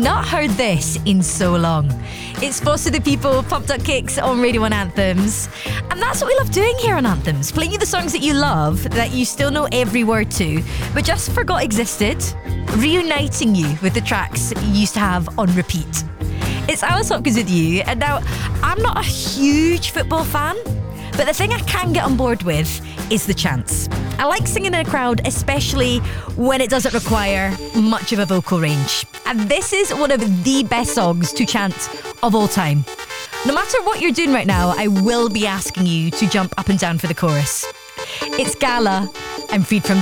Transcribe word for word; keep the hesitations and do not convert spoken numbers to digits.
not heard this in so long. It's Foster the People, Pumped Up Kicks on Radio one Anthems. And that's what we love doing here on Anthems. Playing you the songs that you love, that you still know every word to, but just forgot existed. Reuniting you with the tracks you used to have on repeat. It's Alice Hopkins with you. And now, I'm not a huge football fan, but the thing I can get on board with is the chants. I like singing in a crowd, especially when it doesn't require much of a vocal range. And this is one of the best songs to chant of all time. No matter what you're doing right now, I will be asking you to jump up and down for the chorus. It's Gala, I'm Freed From